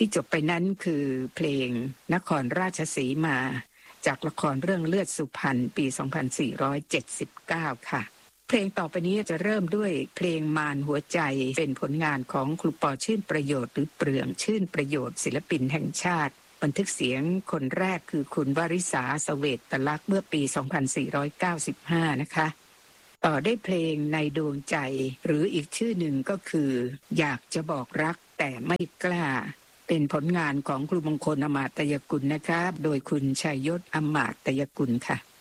ที่จบไปนั้นคือเพลงนครราชสีมาจากละครเรื่องเลือดสุพรรณปี 2479 ค่ะเพลงต่อไปนี้จะเริ่มด้วยเพลงมารหัวใจเป็นผลงานของครูปอชื่นประโยชน์หรือเปลืองชื่นประโยชน์ศิลปินแห่งชาติบันทึกเสียงคนแรกคือคุณวริษาเสเวตลักษณ์เมื่อปี 2495 นะคะต่อได้เพลงในดวงใจหรืออีกชื่อหนึ่งก็คืออยากจะบอกรักแต่ไม่กล้าเป็นผลงานของครูมงคลอมาตยกุลนะคะโดยคุณชัยยศอมาตยกุลค่ะ